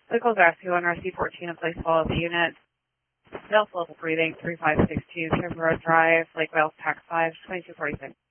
Local rescue on RC-14 in place follow the unit. Delta level breathing 3562, Timber Road Drive, Lake Wales, Tax 5, 2246.